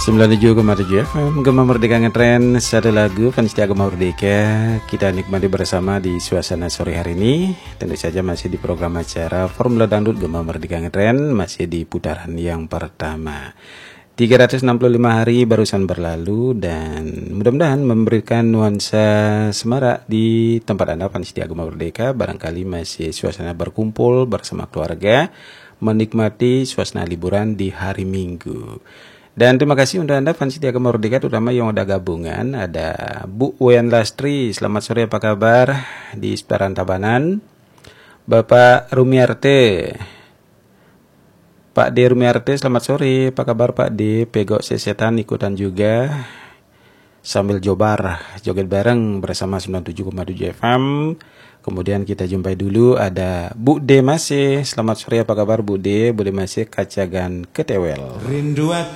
97,7 FM Gema Merdeka Ngetren. Satu lagu fans Gema Merdeka kita nikmati bersama di suasana sore hari ini. Tentu saja masih di program acara Formula Dangdut Gema Merdeka Ngetren, masih di putaran yang pertama. 365 hari barusan berlalu dan mudah-mudahan memberikan nuansa semarak di tempat Anda fans Gema Merdeka. Barangkali masih suasana berkumpul bersama keluarga, menikmati suasana liburan di hari Minggu. Dan terima kasih untuk Anda fans Gema Merdeka, terutama yang udah gabungan. Ada Bu Wayan Lastri, selamat sore, apa kabar di Separan Tabanan. Bapak Rumiarte, Pak D Rumiarte, selamat sore, apa kabar Pak D? Pegok Sesetan ikutan juga sambil joget bareng bersama 97,7 FM. Kemudian kita jumpai dulu ada Bu D Masih, selamat sore, apa kabar Bu D? Bu D Masih Kacagan Ketewel.